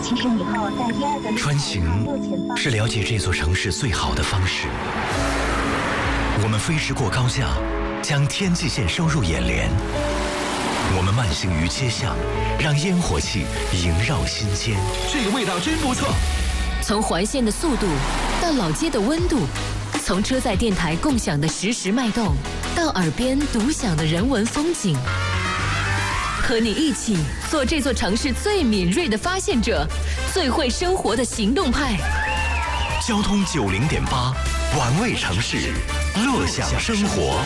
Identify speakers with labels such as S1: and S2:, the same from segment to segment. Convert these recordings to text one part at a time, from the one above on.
S1: 其实以后在第二个
S2: 穿行是了解这座城市最好的方式。我们飞驰过高架，将天际线收入眼帘。我们慢行于街巷，让烟火气萦绕心间。
S3: 这个味道真不错。
S4: 从环线的速度到老街的温度，从车载电台共享的实时脉动，到耳边独享的人文风景。和你一起做这座城市最敏锐的发现者，最会生活的行动派。
S2: 交通90.8，玩味城市，乐享生活。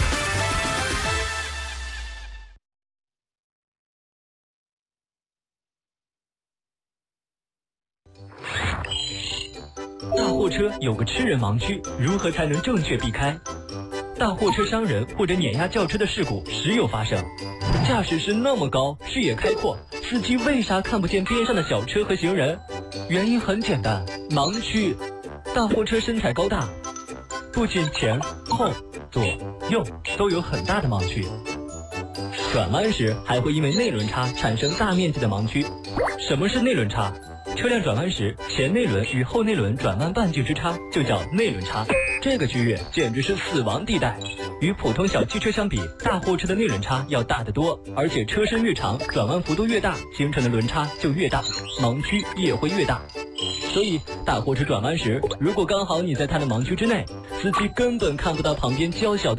S5: 大货车有个吃人盲区，如何才能正确避开？大货车伤人或者碾压轿车的事故时有发生。驾驶室那么高，视野开阔，司机为啥看不见边上的小车和行人？原因很简单，盲区。大货车身材高大，不仅前后左右都有很大的盲区，转弯时还会因为内轮差产生大面积的盲区。什么是内轮差？车辆转弯时，前内轮与后内轮转弯半径之差就叫内轮差，这个区域简直是死亡地带。与普通小汽车相比，大货车的内轮差要大得多，而且车身越长，转弯幅度越大，形成的轮差就越大，盲区也会越大。所以大货车转弯时，如果刚好你在它的盲区之内，司机根本看不到旁边较小的